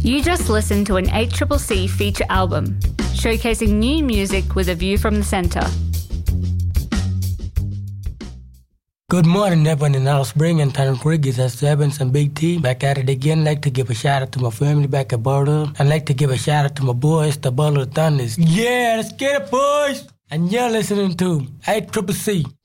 You just listened to an 8CCC feature album, showcasing new music with a view from the centre. Good morning, everyone in Alice Spring and Tanner Rodriguez. That's Evans and Big T back at it again. Like to give a shout out to my family back at Bordeaux. I'd like to give a shout out to my boys, the Butler Thunders. Yeah, let's get it, boys! And you're listening to 8CCC.